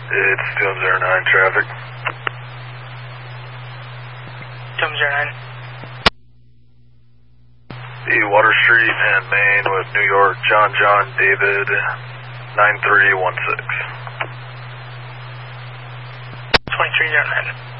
It's 209 traffic. 209. The Water Street and Main with New York, John David, 9316. 2309.